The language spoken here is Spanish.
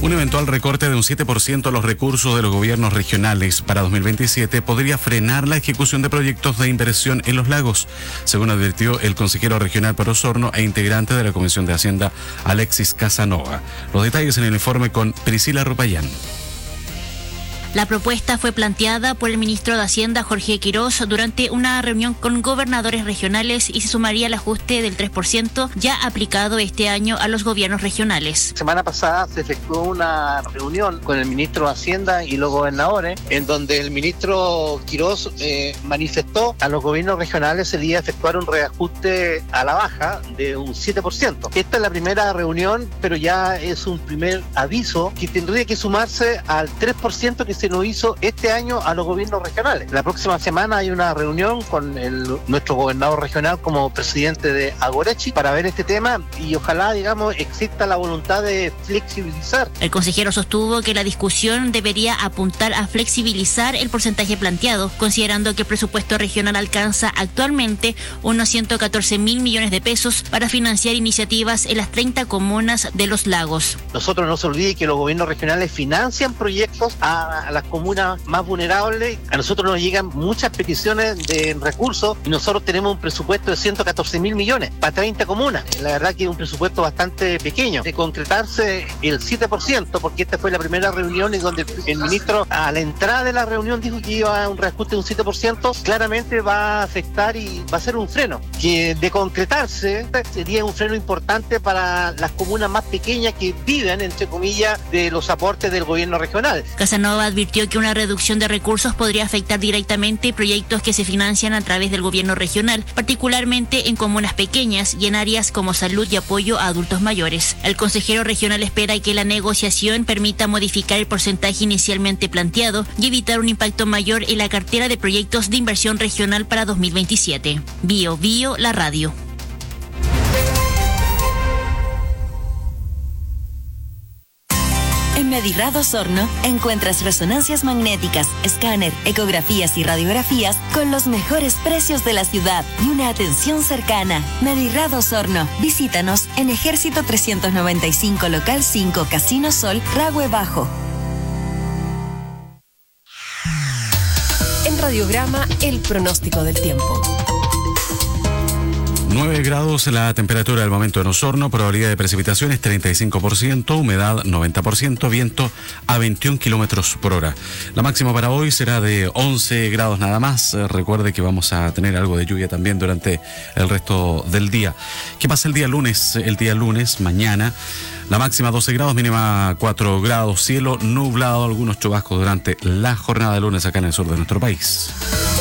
Un eventual recorte de un 7% a los recursos de los gobiernos regionales para 2027 podría frenar la ejecución de proyectos de inversión en los lagos, según advirtió el consejero regional para Osorno e integrante de la Comisión de Hacienda, Alexis Casanova. Los detalles en el informe con Priscila Rupayán. La propuesta fue planteada por el ministro de Hacienda, Jorge Quirós, durante una reunión con gobernadores regionales y se sumaría al ajuste del 3% ya aplicado este año a los gobiernos regionales. La semana pasada se efectuó una reunión con el ministro de Hacienda y los gobernadores, en donde el ministro Quirós manifestó a los gobiernos regionales se iba a efectuar un reajuste a la baja de un 7%. Esta es la primera reunión, pero ya es un primer aviso que tendría que sumarse al 3% que se nos hizo este año a los gobiernos regionales. La próxima semana hay una reunión con nuestro gobernador regional como presidente de Agorechi para ver este tema y ojalá, exista la voluntad de flexibilizar. El consejero sostuvo que la discusión debería apuntar a flexibilizar el porcentaje planteado, considerando que el presupuesto regional alcanza actualmente unos 114.000 millones de pesos para financiar iniciativas en las 30 comunas de los lagos. Nosotros no se olvide que los gobiernos regionales financian proyectos a las comunas más vulnerables. A nosotros nos llegan muchas peticiones de recursos y nosotros tenemos un presupuesto de 114.000 millones para 30 comunas. La verdad que es un presupuesto bastante pequeño. De concretarse el 7%, porque esta fue la primera reunión en donde el ministro a la entrada de la reunión dijo que iba a un reajuste de un 7%, claramente va a afectar y va a ser un freno. Que de concretarse sería un freno importante para las comunas más pequeñas que viven, entre comillas, de los aportes del gobierno regional. Casanova advirtió que una reducción de recursos podría afectar directamente proyectos que se financian a través del gobierno regional, particularmente en comunas pequeñas y en áreas como salud y apoyo a adultos mayores. El consejero regional espera que la negociación permita modificar el porcentaje inicialmente planteado y evitar un impacto mayor en la cartera de proyectos de inversión regional para 2027. Bio, la radio. En Medirad Osorno encuentras resonancias magnéticas, escáner, ecografías y radiografías con los mejores precios de la ciudad y una atención cercana. Medirad Osorno. Visítanos en Ejército 395 Local 5 Casino Sol, Rahue Bajo. En Radiograma, el pronóstico del tiempo. 9 grados la temperatura del momento en Osorno, probabilidad de precipitaciones 35%, humedad 90%, viento a 21 kilómetros por hora. La máxima para hoy será de 11 grados nada más. Recuerde que vamos a tener algo de lluvia también durante el resto del día. ¿Qué pasa el día lunes? El día lunes, mañana, la máxima 12 grados, mínima 4 grados, cielo nublado, algunos chubascos durante la jornada de lunes acá en el sur de nuestro país.